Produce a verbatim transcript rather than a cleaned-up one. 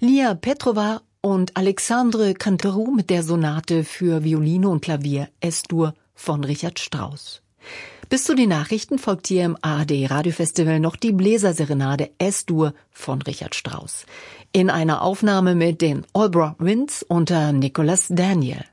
Lia Petrova und Alexandre Canteroux mit der Sonate für Violine und Klavier Es-Dur von Richard Strauss. Bis zu den Nachrichten folgt hier im A R D-Radiofestival noch die Bläserserenade Es-Dur von Richard Strauss. In einer Aufnahme mit den Albraugh Winds unter Nicholas Daniel.